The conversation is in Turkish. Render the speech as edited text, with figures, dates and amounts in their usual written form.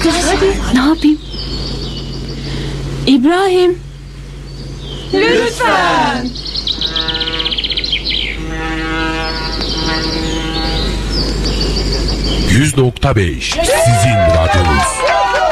Hadi. Ne yapayım? İbrahim. Lütfen. %100.5 sizin radyonuz.